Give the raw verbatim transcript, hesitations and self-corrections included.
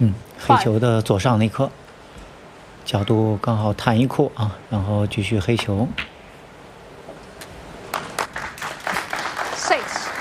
嗯，黑球的左上那颗，角度刚好弹一库啊，然后继续黑球。 Six。